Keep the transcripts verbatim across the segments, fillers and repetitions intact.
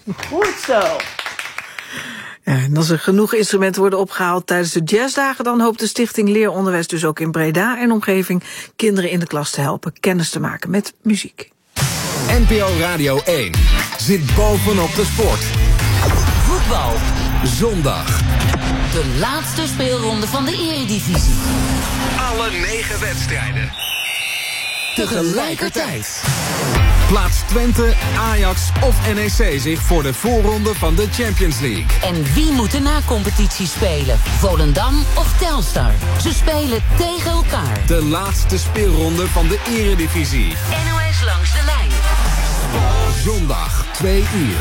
Goed zo. Ja, en als er genoeg instrumenten worden opgehaald tijdens de jazzdagen, dan hoopt de Stichting Leeronderwijs dus ook in Breda en omgeving kinderen in de klas te helpen kennis te maken met muziek. N P O Radio één zit bovenop de sport. Voetbal. Zondag. De laatste speelronde van de Eredivisie. Alle negen wedstrijden. Tegelijkertijd. Plaatst Twente, Ajax of N E C zich voor de voorronde van de Champions League. En wie moet de na-competitie spelen? Volendam of Telstar? Ze spelen tegen elkaar. De laatste speelronde van de Eredivisie. N O S langs de lijn. Zondag, twee uur.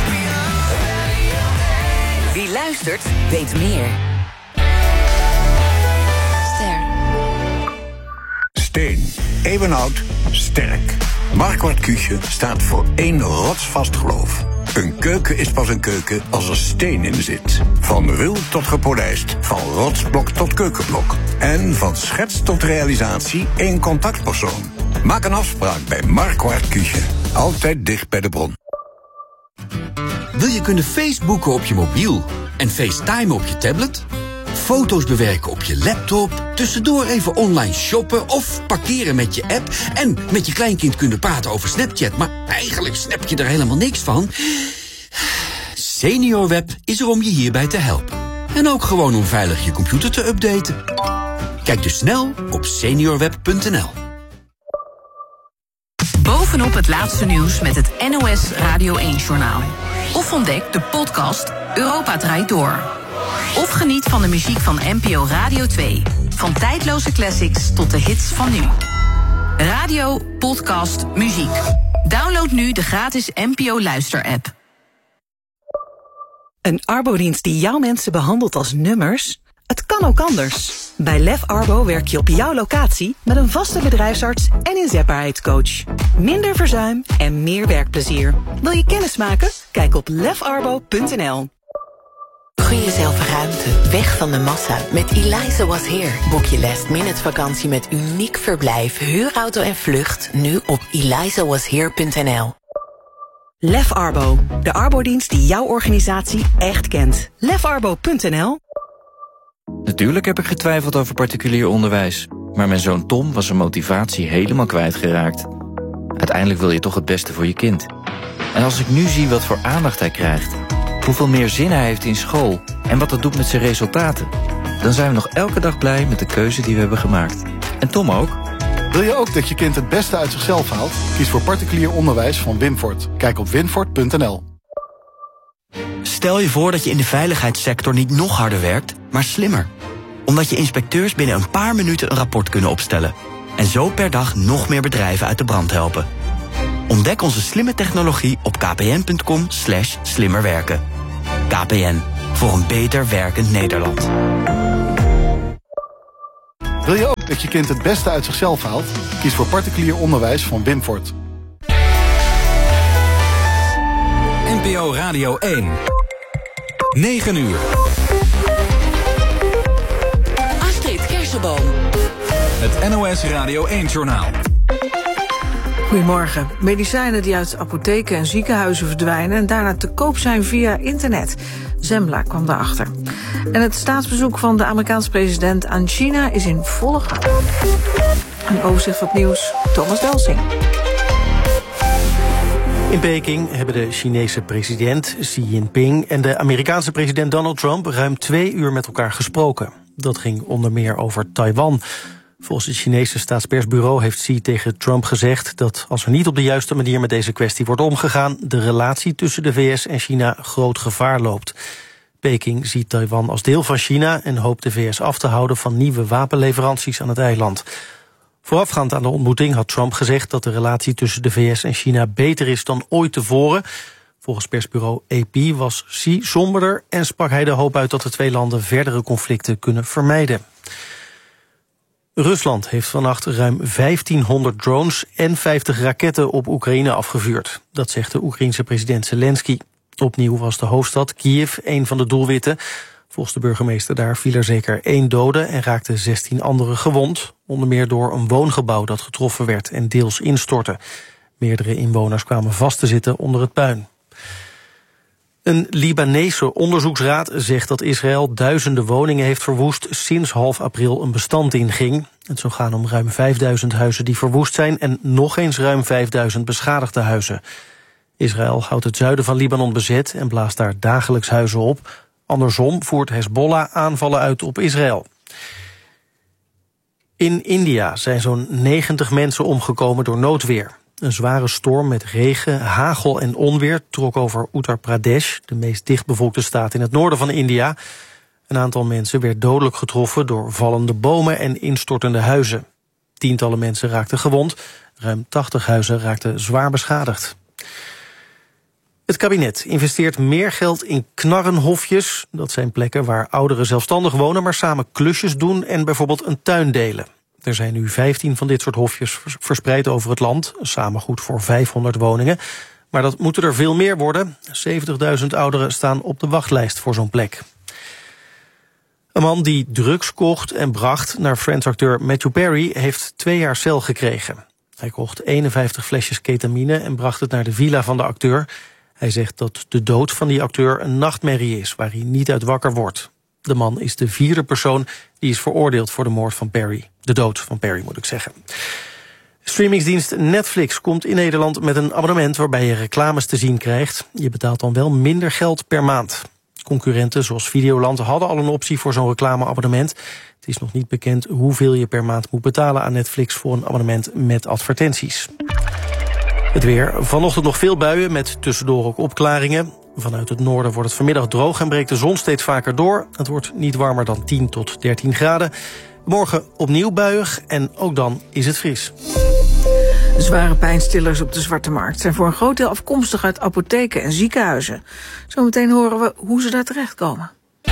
Wie luistert, weet meer. Ster. Steen, eeuwenoud, sterk. Marquardt Küche staat voor één rotsvast geloof. Een keuken is pas een keuken als er steen in zit. Van ruw tot gepolijst, van rotsblok tot keukenblok. En van schets tot realisatie één contactpersoon. Maak een afspraak bij Marquardt Küche. Altijd dicht bij de bron. Wil je kunnen Facebooken op je mobiel en FaceTime op je tablet? Foto's bewerken op je laptop, tussendoor even online shoppen of parkeren met je app en met je kleinkind kunnen praten over Snapchat, maar eigenlijk snap je er helemaal niks van? SeniorWeb is er om je hierbij te helpen. En ook gewoon om veilig je computer te updaten. Kijk dus snel op seniorweb punt n l. Bovenop het laatste nieuws met het N O S Radio één-journaal. Of ontdek de podcast Europa draait door. Of geniet van de muziek van N P O Radio twee. Van tijdloze classics tot de hits van nu. Radio, podcast, muziek. Download nu de gratis N P O Luister-app. Een arbodienst die jouw mensen behandelt als nummers? Het kan ook anders. Bij Lef Arbo werk je op jouw locatie met een vaste bedrijfsarts en inzetbaarheidscoach. Minder verzuim en meer werkplezier. Wil je kennis maken? Kijk op lef arbo punt n l. Gun jezelf ruimte, weg van de massa. Met Eliza Was Here boek je last minute vakantie met uniek verblijf, huurauto en vlucht. Nu op eliza was here punt n l. Lef Arbo, de arbodienst die jouw organisatie echt kent. lef arbo punt n l. Natuurlijk heb ik getwijfeld over particulier onderwijs. Maar mijn zoon Tom was zijn motivatie helemaal kwijtgeraakt. Uiteindelijk wil je toch het beste voor je kind. En als ik nu zie wat voor aandacht hij krijgt, hoeveel meer zin hij heeft in school en wat dat doet met zijn resultaten, dan zijn we nog elke dag blij met de keuze die we hebben gemaakt. En Tom ook. Wil je ook dat je kind het beste uit zichzelf haalt? Kies voor particulier onderwijs van Winford. Kijk op winford punt n l. Stel je voor dat je in de veiligheidssector niet nog harder werkt, maar slimmer. Omdat je inspecteurs binnen een paar minuten een rapport kunnen opstellen. En zo per dag nog meer bedrijven uit de brand helpen. Ontdek onze slimme technologie op kpn punt com slash slimmerwerken. K P N, voor een beter werkend Nederland. Wil je ook dat je kind het beste uit zichzelf haalt? Kies voor particulier onderwijs van Winford. N P O Radio één. negen uur. Astrid Kersenboom. Het N O S Radio één-journaal. Goedemorgen. Medicijnen die uit apotheken en ziekenhuizen verdwijnen en daarna te koop zijn via internet. Zembla kwam daarachter. En het staatsbezoek van de Amerikaanse president aan China is in volle gang. Een overzicht van het nieuws, Thomas Delsing. In Peking hebben de Chinese president Xi Jinping en de Amerikaanse president Donald Trump ruim twee uur met elkaar gesproken. Dat ging onder meer over Taiwan. Volgens het Chinese staatspersbureau heeft Xi tegen Trump gezegd dat als er niet op de juiste manier met deze kwestie wordt omgegaan, de relatie tussen de V S en China groot gevaar loopt. Peking ziet Taiwan als deel van China en hoopt de V S af te houden van nieuwe wapenleveranties aan het eiland. Voorafgaand aan de ontmoeting had Trump gezegd dat de relatie tussen de V S en China beter is dan ooit tevoren. Volgens persbureau A P was Xi somberder en sprak hij de hoop uit dat de twee landen verdere conflicten kunnen vermijden. Rusland heeft vannacht ruim vijftienhonderd drones en vijftig raketten op Oekraïne afgevuurd. Dat zegt de Oekraïense president Zelensky. Opnieuw was de hoofdstad Kiev een van de doelwitten. Volgens de burgemeester daar viel er zeker één dode en raakten zestien anderen gewond. Onder meer door een woongebouw dat getroffen werd en deels instortte. Meerdere inwoners kwamen vast te zitten onder het puin. Een Libanese onderzoeksraad zegt dat Israël duizenden woningen heeft verwoest sinds half april een bestand inging. Het zou gaan om ruim vijfduizend huizen die verwoest zijn en nog eens ruim vijfduizend beschadigde huizen. Israël houdt het zuiden van Libanon bezet en blaast daar dagelijks huizen op. Andersom voert Hezbollah aanvallen uit op Israël. In India zijn zo'n negentig mensen omgekomen door noodweer. Een zware storm met regen, hagel en onweer trok over Uttar Pradesh, de meest dichtbevolkte staat in het noorden van India. Een aantal mensen werd dodelijk getroffen door vallende bomen en instortende huizen. Tientallen mensen raakten gewond, ruim tachtig huizen raakten zwaar beschadigd. Het kabinet investeert meer geld in knarrenhofjes. Dat zijn plekken waar ouderen zelfstandig wonen, maar samen klusjes doen en bijvoorbeeld een tuin delen. Er zijn nu vijftien van dit soort hofjes verspreid over het land, samen goed voor vijfhonderd woningen. Maar dat moeten er veel meer worden. zeventigduizend ouderen staan op de wachtlijst voor zo'n plek. Een man die drugs kocht en bracht naar Friends-acteur Matthew Perry heeft twee jaar cel gekregen. Hij kocht eenenvijftig flesjes ketamine en bracht het naar de villa van de acteur. Hij zegt dat de dood van die acteur een nachtmerrie is waar hij niet uit wakker wordt. De man is de vierde persoon die is veroordeeld voor de moord van Perry. De dood van Perry, moet ik zeggen. Streamingsdienst Netflix komt in Nederland met een abonnement waarbij je reclames te zien krijgt. Je betaalt dan wel minder geld per maand. Concurrenten zoals Videoland hadden al een optie voor zo'n reclameabonnement. Het is nog niet bekend hoeveel je per maand moet betalen aan Netflix voor een abonnement met advertenties. Het weer. Vanochtend nog veel buien met tussendoor ook opklaringen. Vanuit het noorden wordt het vanmiddag droog en breekt de zon steeds vaker door. Het wordt niet warmer dan tien tot dertien graden. Morgen opnieuw buiig en ook dan is het fris. Zware pijnstillers op de Zwarte Markt zijn voor een groot deel afkomstig uit apotheken en ziekenhuizen. Zometeen horen we hoe ze daar terechtkomen.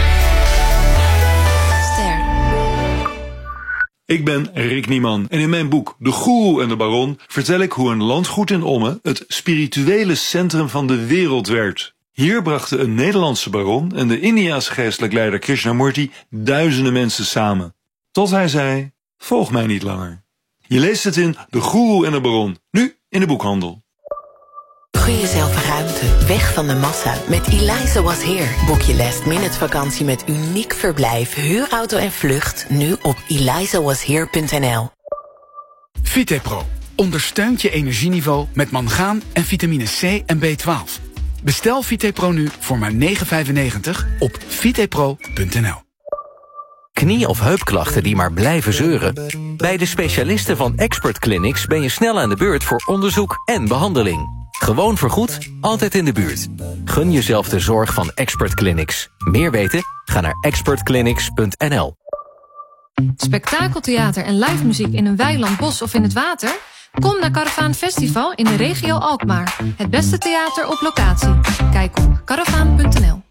Ik ben Rick Nieman en in mijn boek De Goeroe en de Baron vertel ik hoe een landgoed in Ommen het spirituele centrum van de wereld werd. Hier brachten een Nederlandse baron en de Indiase geestelijk leider Krishnamurti duizenden mensen samen. Tot hij zei, volg mij niet langer. Je leest het in De Goeroe en de Baron, nu in de boekhandel. Gun jezelf ruimte, weg van de massa. Met Eliza Was Here boek je last minute vakantie met uniek verblijf, huurauto en vlucht. Nu op eliza was here punt n l. Vitepro ondersteunt je energieniveau met mangaan en vitamine C en B twaalf. Bestel Vitepro nu voor maar negen vijfennegentig op vitepro punt n l. Knie- of heupklachten die maar blijven zeuren? Bij de specialisten van Expert Clinics ben je snel aan de beurt voor onderzoek en behandeling. Gewoon vergoed, altijd in de buurt. Gun jezelf de zorg van Expert Clinics. Meer weten? Ga naar expert clinics punt n l. Spektakeltheater en live muziek in een weiland, bos of in het water? Kom naar Caravaan Festival in de regio Alkmaar. Het beste theater op locatie. Kijk op caravaan punt n l.